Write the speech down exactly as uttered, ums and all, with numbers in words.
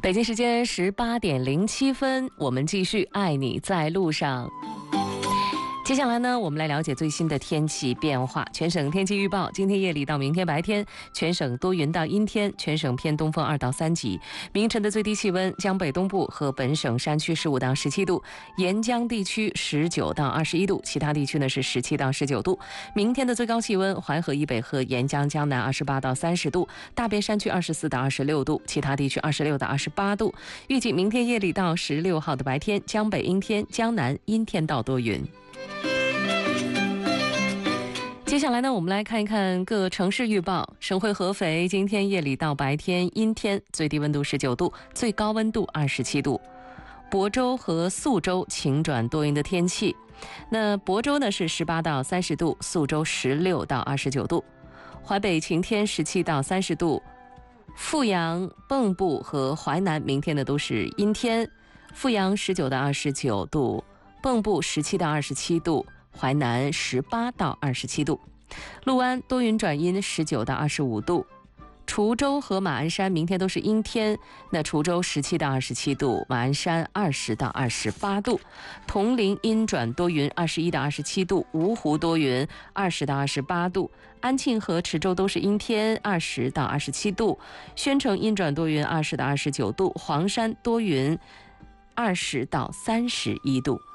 北京时间十八点零七分，我们继续爱你在路上。接下来呢，我们来了解最新的天气变化。全省天气预报：今天夜里到明天白天，全省多云到阴天，全省偏东风二到三级。明晨的最低气温，江北东部和本省山区十五到十七度，沿江地区十九到二十一度，其他地区呢是十七到十九度。明天的最高气温，淮河以北和沿江江南二十八到三十度，大别山区二十四到二十六度，其他地区二十六到二十八度。预计明天夜里到十六号的白天，江北阴天，江南阴天到多云。接下来呢，我们来看一看各城市预报。省会合肥今天夜里到白天阴天，最低温度十九度，最高温度二十七度。亳州和宿州晴转多云的天气，那亳州呢是十八到三十度，宿州十六到二十九度。淮北晴天十七到三十度，阜阳、蚌埠和淮南明天呢都是阴天，阜阳十九到二十九度，蚌埠十七到二十七度，淮南十八到二十七度。六安多云转阴，十九到二十五度。滁州和马鞍山明天都是阴天，那滁州十七到二十七度，马鞍山二十到二十八度。铜陵阴转多云，二十一到二十七度。芜湖多云，二十到二十八度。安庆和池州都是阴天，二十到二十七度。宣城阴转多云，二十到二十九度。黄山多云，二十到三十一度。